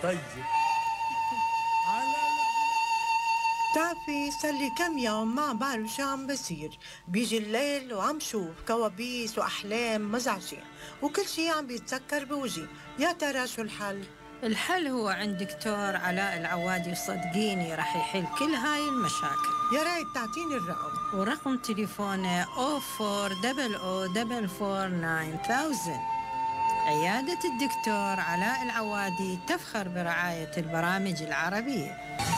طيب. بتعرفي صار لي كم يوم ما بعرف شو عم بصير. بيجي الليل وعم شوف كوابيس وأحلام مزعجة، وكل شي عم بيتذكر بوجهي. يا ترى شو الحل؟ الحل هو عند دكتور علاء العوادي، وصدقيني راح يحل كل هاي المشاكل. يا ريت تعطيني الرقم. ورقم تليفونه 0400449000. عيادة الدكتور علاء العوادي تفخر برعاية البرامج العربية.